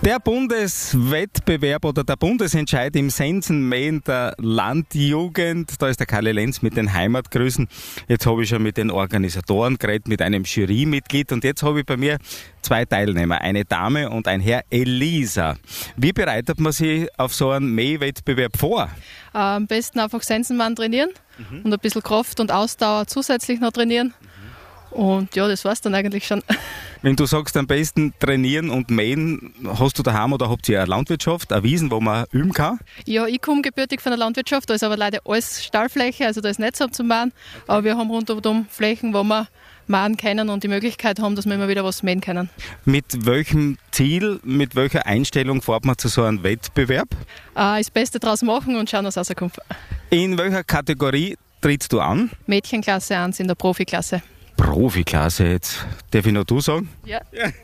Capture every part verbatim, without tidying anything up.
Der Bundeswettbewerb oder der Bundesentscheid im Sensenmähen der Landjugend, da ist der Kalle Lenz mit den Heimatgrüßen. Jetzt habe ich schon mit den Organisatoren geredet, mit einem Jurymitglied und jetzt habe ich bei mir zwei Teilnehmer, eine Dame und ein Herr. Elisa. Wie bereitet man sich auf so einen Mähwettbewerb vor? Äh, am besten einfach Sensenmann trainieren mhm. und ein bisschen Kraft und Ausdauer zusätzlich noch trainieren. Und ja, das war's dann eigentlich schon. Wenn du sagst, am besten trainieren und mähen, hast du daheim oder habt ihr eine Landwirtschaft, eine Wiesen, wo man üben kann? Ja, ich komme gebürtig von der Landwirtschaft, da ist aber leider alles Stallfläche, also da ist nicht so zum Mähen. Aber wir haben rundum Flächen, wo wir mähen können und die Möglichkeit haben, dass wir immer wieder was mähen können. Mit welchem Ziel, mit welcher Einstellung fährt man zu so einem Wettbewerb? Äh, das Beste draus machen und schauen, was rauskommt. In welcher Kategorie trittst du an? Mädchenklasse eins in der Profiklasse. Profiklasse jetzt. Darf ich noch du sagen? Ja.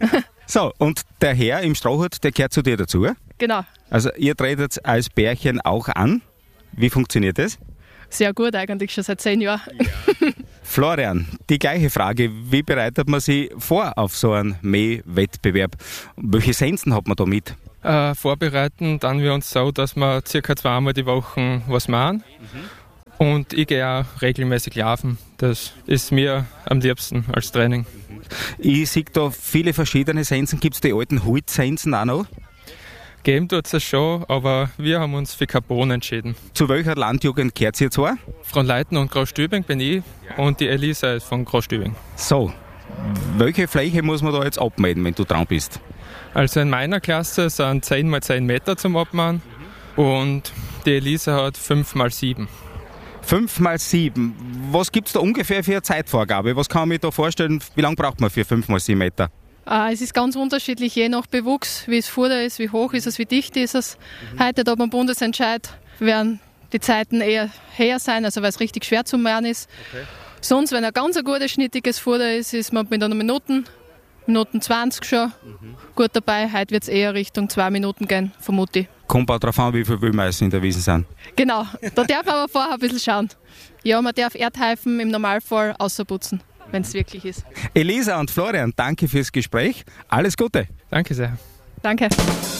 So, und der Herr im Strohhut, der gehört zu dir dazu? Genau. Also ihr tretet als Pärchen auch an. Wie funktioniert das? Sehr gut eigentlich, schon seit zehn Jahren. Ja. Florian, die gleiche Frage. Wie bereitet man sich vor auf so einen Mähwettbewerb? Welche Sensen hat man da mit? Äh, vorbereiten dann wir uns so, dass wir circa zweimal die Woche was machen. Mhm. Und ich gehe auch regelmäßig laufen. Das ist mir am liebsten als Training. Ich sehe da viele verschiedene Sensen. Gibt es die alten Holzsensen auch noch? Geben tut es schon, aber wir haben uns für Carbon entschieden. Zu welcher Landjugend gehört ihr zwar? Fronleiten und Großstübing bin ich und die Elisa ist von Großstübing. So, welche Fläche muss man da jetzt abmelden, wenn du dran bist? Also in meiner Klasse sind zehn mal zehn Meter zum Abmachen und die Elisa hat fünf mal sieben. fünf mal sieben. Was gibt es da ungefähr für eine Zeitvorgabe? Was kann man mir da vorstellen? Wie lange braucht man für fünf mal sieben Meter? Äh, es ist ganz unterschiedlich, je nach Bewuchs, wie es Futter ist, wie hoch ist es, wie dicht ist es. Mhm. Heute da beim Bundesentscheid werden die Zeiten eher höher sein, also weil es richtig schwer zu mähen ist. Okay. Sonst, wenn ein ganz ein gutes, schnittiges Futter ist, ist man mit einer Minuten, Minuten zwanzig schon mhm. gut dabei. Heute wird es eher Richtung zwei Minuten gehen, vermute ich. Kommt auch darauf an, wie viele Wühlmeisen in der Wiesen sind. Genau, da darf man aber vorher ein bisschen schauen. Ja, man darf Erdheifen im Normalfall außerputzen, wenn es wirklich ist. Elisa und Florian, danke fürs Gespräch. Alles Gute. Danke sehr. Danke.